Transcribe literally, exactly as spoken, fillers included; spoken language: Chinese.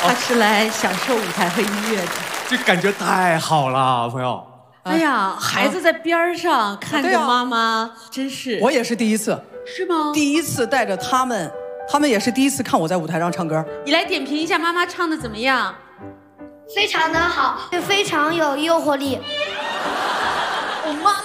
他是来享受舞台和音乐的。 这感觉太好了，朋友。 哎呀，孩子在边上看着妈妈，真是。 我也是第一次。 是吗？ 第一次带着他们，他们也是第一次看我在舞台上唱歌。 你来点评一下妈妈唱的怎么样？ 非常的好，非常有诱惑力。 我妈